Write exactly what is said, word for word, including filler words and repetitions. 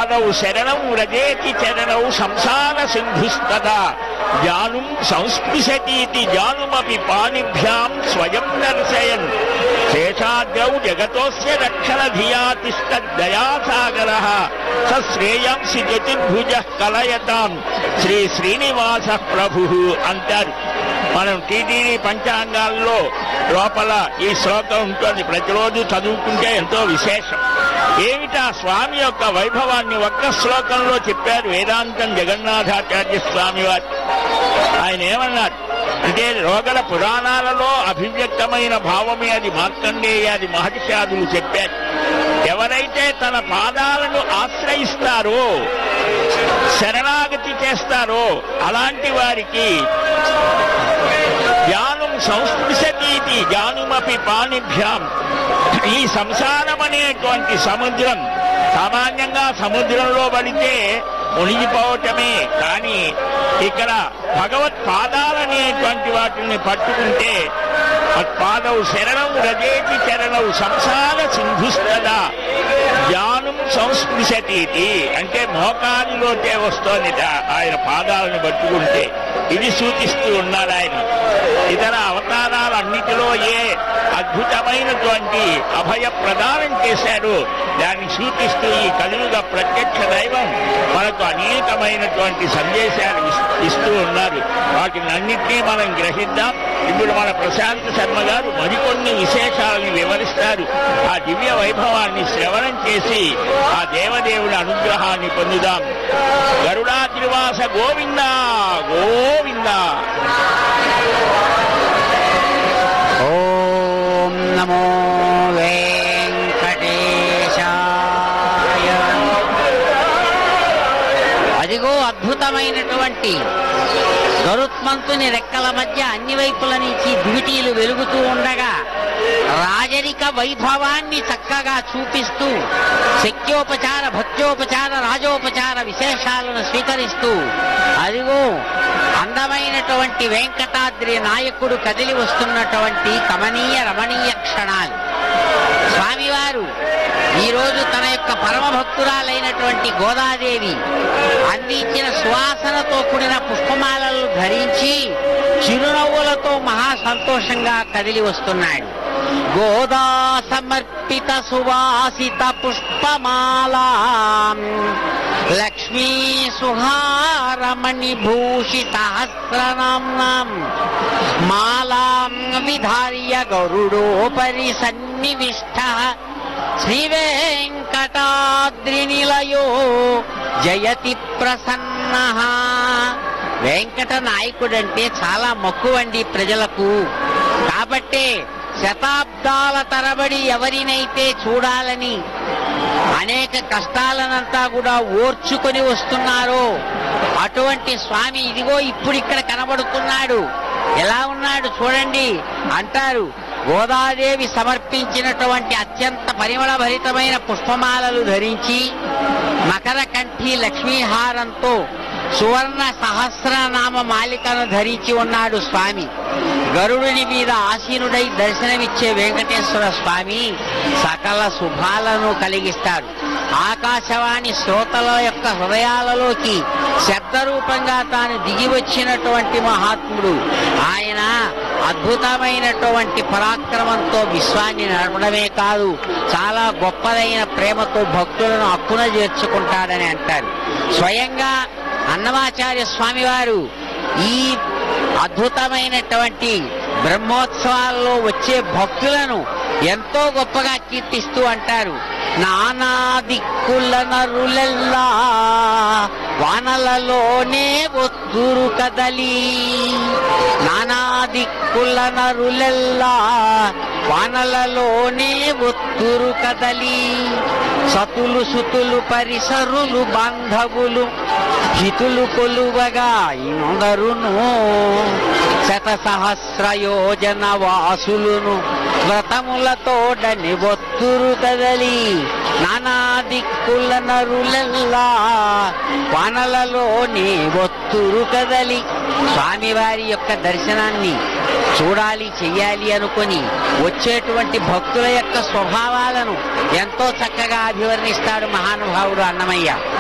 మత్పాదౌ శరణం వ్రజేతి చరణౌ సంసార సింధుస్తదా జానుం సంస్పృశతీతి జానుమపి పాణిభ్యాం స్వయం దర్శయన్ శేషాద్రౌ జగతోస్య రక్షణ ధియా తిష్టద్దయాసాగరః స శ్రేయాంసి చతుర్భుజః కలయతాం శ్రీ శ్రీనివాస ప్రభుః అంటారు. మనం టీటీడీ పంచాంగాల్లో లోపల ఈ శ్లోకం ఉంటుంది. ప్రతిరోజు చదువుకుంటే ఎంతో విశేషం. ఏమిటా స్వామి యొక్క వైభవాన్ని ఒక్క శ్లోకంలో చెప్పారు వేదాంతం జగన్నాథాచార్య స్వామి వారు. ఆయన ఏమన్నారు అంటే, రోగల పురాణాలలో అభివ్యక్తమైన భావమే అది మార్కండేయాది మహర్షాదులు చెప్పారు. ఎవరైతే తన పాదాలను ఆశ్రయిస్తారో, శరణాగతి చేస్తారో అలాంటి వారికి జ్ఞానం సంస్పృశతీతి జ్ఞానమపి పాణిభ్యాం, ఈ సంసారం అనేటువంటి సముద్రం, సామాన్యంగా సముద్రంలో పడితే మునిగిపోవటమే, కానీ ఇక్కడ భగవత్ పాదాలనేటువంటి వాటిని పట్టుకుంటే మత్పాదౌ శరణం రజేతి చరణౌ సంసార సింధుస్తదా జ్ఞానం సంస్పృశతీతి అంటే మోకాలిలోకే వస్తోందిట ఆయన పాదాలను పట్టుకుంటే. ఇది సూచిస్తూ ఉన్నారు ఆయన. ఇతర అవతారాలన్నిటిలో ఏ అద్భుతమైనటువంటి అభయ ప్రదానం చేశాడు దాన్ని సూచిస్తూ ఈ కలియుగ ప్రత్యక్ష దైవం మనకు అనేకమైనటువంటి సందేశాలు ఇస్తూ ఉన్నారు. వాటిని అన్నింటినీ మనం గ్రహిద్దాం. ఇప్పుడు మన ప్రశాంత్ శర్మ గారు మరికొన్ని విశేషాలను వివరిస్తారు. ఆ దివ్య వైభవాన్ని శ్రవణం చేసి ఆ దేవదేవుడి అనుగ్రహాన్ని పొందుదాం. గరుడాద్రివాస గోవింద గోవింద. ఓం నమో వెంకటేశాయ. అదిగో అద్భుతమైనటువంటి గరుత్మంతుని రెక్కల మధ్య అన్ని వైపుల నుంచి దివిటీలు వెలుగుతూ ఉండగా రాజరిక వైభవాన్ని చక్కగా చూపిస్తూ శక్యోపచార భక్త్యోపచార రాజోపచార విశేషాలను స్వీకరిస్తూ అదిగో అందమైనటువంటి వెంకటాద్రి నాయకుడు కదిలి వస్తున్నటువంటి కమనీయ రమణీయ క్షణాలు. స్వామివారు ఈరోజు తన యొక్క పరమ భక్తురాలైనటువంటి గోదాదేవి అందించిన సువాసనతో కూడిన పుష్పమాలలు ధరించి చిరునవ్వులతో మహా సంతోషంగా కదిలి వస్తున్నాడు. గోదా సమర్పిత సువాసిత పుష్పమాలా లక్ష్మీ సుహారమణి భూషిత సహస్రనామ్నాం మాలాం విధార్య గరుడోపరి సన్నివిష్టః శ్రీ వెంకటాద్రినిలయో జయతి ప్రసన్నః. వెంకట నాయకుడంటే చాలా మక్కువండి ప్రజలకు. కాబట్టే శతాబ్దాల తరబడి ఎవరినైతే చూడాలని అనేక కష్టాలనంతా కూడా ఓర్చుకొని వస్తున్నారో అటువంటి స్వామి ఇదిగో ఇప్పుడు ఇక్కడ కనబడుతున్నాడు. ఎలా ఉన్నాడు చూడండి అంటారు. గోదాదేవి సమర్పించినటువంటి అత్యంత పరిమళ భరితమైన పుష్పమాలలు ధరించి మకర కంఠి లక్ష్మీహారంతో సువర్ణ సహస్రనామ మాలికను ధరించి ఉన్నాడు స్వామి. గరుడుని మీద ఆసీనుడై దర్శనమిచ్చే వెంకటేశ్వర స్వామి సకల శుభాలను కలిగిస్తాడు. ఆకాశవాణి శ్రోతల యొక్క హృదయాలలోకి శబ్దరూపంగా తాను దిగి వచ్చినటువంటి మహాత్ముడు ఆయన. అద్భుతమైనటువంటి పరాక్రమంతో విశ్వాన్ని నడపడమే కాదు, చాలా గొప్పదైన ప్రేమతో భక్తులను అక్కున చేర్చుకుంటాడని అంటారు. స్వయంగా అన్నమాచార్య స్వామి వారు ఈ అద్భుతమైనటువంటి బ్రహ్మోత్సవాల్లో వచ్చే భక్తులను ఎంతో గొప్పగా కీర్తిస్తూ అంటారు. నానా దిక్కుల నరులెల్లా వానలలోనే ఒత్తురు కదలి, నానా దిక్కుల నరులెల్లా వానలలోనే ఒత్తురు కదలి, సతులు సుతులు పరిసరులు బాంధవులు హితులు కొలువగా ఇందరును, శత సహస్ర యోజన వాసులును వ్రతములతోడని ఒత్తురు కదలి, నానా దిక్కుల నరులెల్లా వానలలోనే ఒత్తురు కదలి. స్వామివారి యొక్క దర్శనాన్ని చూడాలి చెయ్యాలి అనుకొని వచ్చేటువంటి భక్తుల యొక్క స్వభావాలను ఎంతో చక్కగా అభివర్ణిస్తాడు మహానుభావుడు అన్నమయ్య.